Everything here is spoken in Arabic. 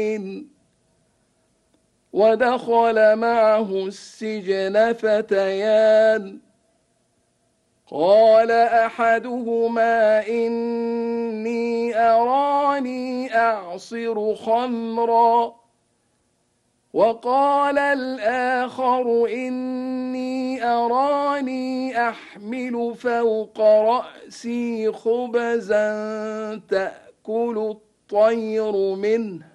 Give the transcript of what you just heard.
ودخل معه السجن فتيان قال أحدهما إني أراني أعصر خمرا وقال الآخر إني أراني أحمل فوق رأسي خبزا تأكل الطير منه